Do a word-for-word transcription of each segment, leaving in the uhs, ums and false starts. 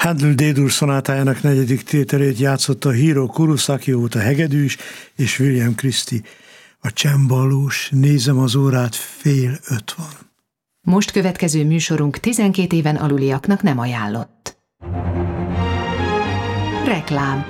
Handel D-dur szonátájának negyedik tételét játszotta Hiro Kurosaki, volt a hegedűs, és William Christie a csembalós. Nézem az órát, fél öt van. Most következő műsorunk tizenkét éven aluliaknak nem ajánlott. Reklám.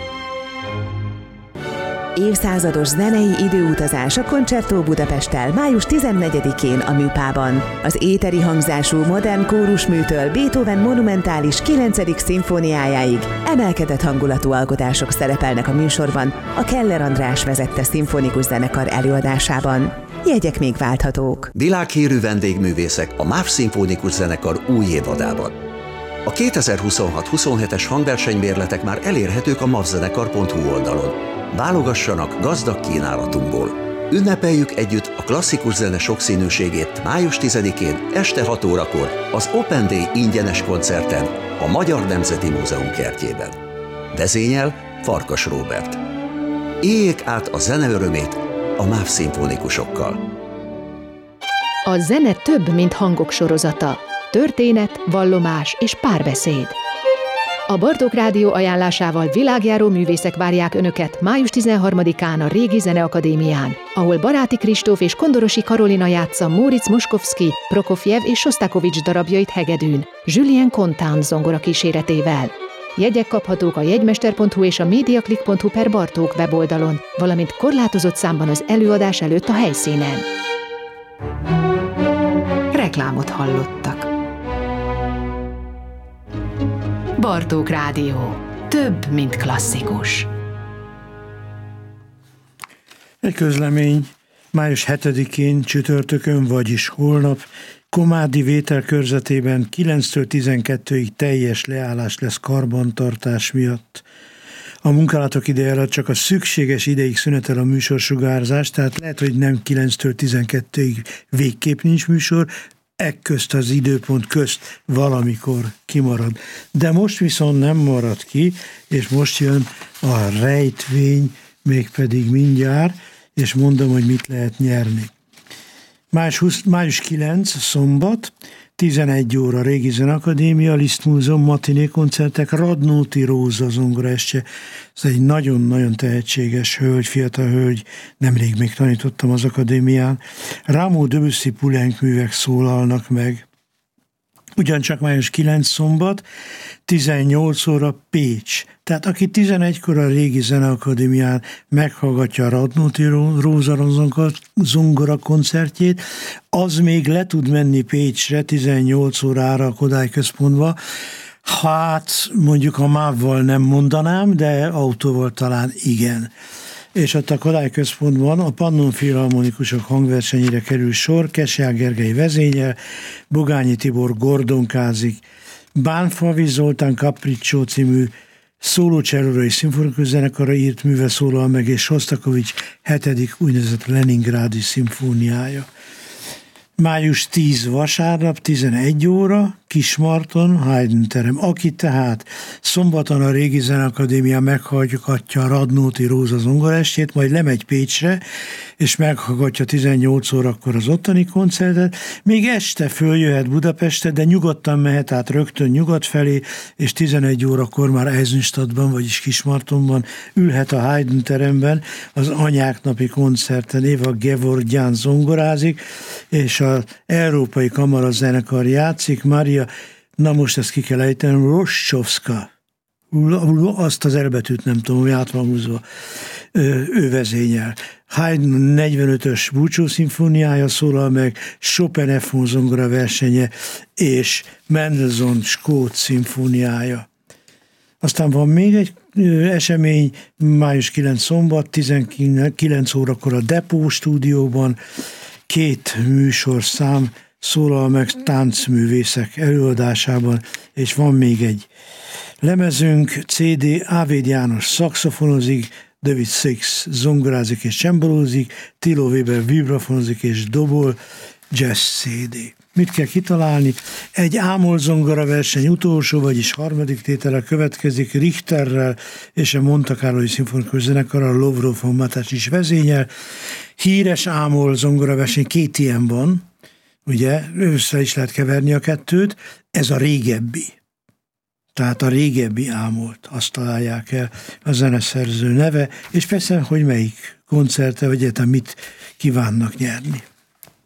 Évszázados zenei időutazás a Concerto Budapesttel május tizennegyedikén a Műpában. Az éteri hangzású modern kórusműtől Beethoven monumentális kilencedik szimfóniájáig emelkedett hangulatú alkotások szerepelnek a műsorban a Keller András vezette szimfonikus zenekar előadásában. Jegyek még válthatók. Világhírű vendégművészek a MÁV szimfonikus zenekar új évadában. A kétezer-huszonhat huszonhetes hangversenymérletek már elérhetők a mavzenekar pont hu oldalon. Válogassanak gazdag kínálatunkból. Ünnepeljük együtt a klasszikus zene sokszínűségét május tizedikén este hat órakor az Open Day ingyenes koncerten a Magyar Nemzeti Múzeum kertjében. Vezényel Farkas Róbert. Éljék át a zene örömét a MÁV szimfonikusokkal. A zene több, mint hangok sorozata. Történet, vallomás és párbeszéd. A Bartók Rádió ajánlásával világjáró művészek várják Önöket május tizenharmadikán a Régi Zeneakadémián, ahol Baráti Kristóf és Kondorosi Karolina játsza Móricz Moskovszky, Prokofjev és Sosztakovics darabjait hegedűn, Julien Contant zongora kíséretével. Jegyek kaphatók a jegymester pont hu és a mediaclick pont hu per Bartók weboldalon, valamint korlátozott számban az előadás előtt a helyszínen. Reklámot hallottak. Bartók Rádió. Több, mint klasszikus. Egy közlemény május hetedikén csütörtökön, vagyis holnap Komádi vételkörzetében kilenctől tizenkettőig teljes leállás lesz karbantartás miatt. A munkálatok ideje alatt csak a szükséges ideig szünetel a műsorsugárzás, tehát lehet, hogy nem kilenctől tizenkettőig végképp nincs műsor, ekközt az időpont közt valamikor kimarad. De most viszont nem marad ki, és most jön a rejtvény, mégpedig mindjárt, és mondom, hogy mit lehet nyerni. május kilencedike szombat, tizenegy óra Régi Zeneakadémia, Liszt Múzeum, matiné koncertek, Radnóti Róza zongoraestje. Ez egy nagyon-nagyon tehetséges hölgy, fiatal hölgy, nemrég még tanítottam az akadémián. Rameau Debussy Poulenc művek szólalnak meg. Ugyancsak május kilencedike szombat, tizennyolc óra Pécs. Tehát aki tizenegykor a Régi Zeneakadémián meghallgatja a Radnóti Róza zongora koncertjét, az még le tud menni Pécsre tizennyolc órára a Kodály Központba. Hát mondjuk a mávval nem mondanám, de autóval talán igen. És ott a Kodály Központban a Pannon Filharmonikusok hangversenyére kerül sor, Kesják Gergely vezényel, Bogányi Tibor gordonkázik, Bánfalvi Zoltán Capriccio című szólócsellóra és szimfonikus zenekarra írt műve szólal meg, és Sosztakovics hetedik úgynevezett Leningrádi szimfóniája. május tíz vasárnap, tizenegy óra, Kismarton, Haydn terem. Aki tehát szombaton a Régi Zeneakadémián meghallgatja a Radnóti Róza zongoraestjét, majd lemegy Pécsre, és meghallgatja tizennyolc órakor az ottani koncertet, még este följöhet Budapestre, de nyugodtan mehet át rögtön nyugat felé, és tizenegy órakor már Eisenstadtban, vagyis Kismartonban ülhet a Haydn teremben, az Anyák napi koncerten Éva Gevorgyan zongorázik, és az Európai Kamara zenekar játszik, Mária, na most ezt ki kell ejtenem, Roscsovszka, azt az erbetűt nem tudom, hogy át van húzva, ő vezényel. Haydn negyvenötös búcsúszimfóniája szólal meg, Chopin F-on zongora versenye, és Mendelssohn skót szimfóniája. Aztán van még egy esemény, május kilencedike szombat, tizenkilenc órakor a Depó stúdióban, két műsorszám szólal meg táncművészek előadásában, és van még egy lemezünk, cé dé, Ávéd János szaxofonozik, David Six zongorázik és csembalózik, Tilo Weber vibrafonozik és dobol, jazz cé dé. Mit kell kitalálni? Egy ámol zongora verseny utolsó, vagyis harmadik tétele következik Richterrel és a Monte Carloi szimfonikus zenekarral, Lovrov von Matás is vezényel. Híres ámol zongora verseny, két ilyen van, ugye, össze is lehet keverni a kettőt, ez a régebbi. tehát a régebbi ámolt, azt találják el a zeneszerző neve, és persze, hogy melyik koncerte, vagy egyáltalán mit kívánnak nyerni.